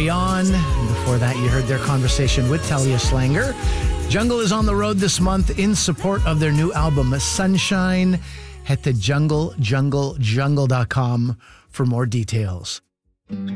Carry On. And before that, you heard their conversation with Talia Slanger. Jungle is on the road this month in support of their new album, Sunshine. Head to jungle.com for more details.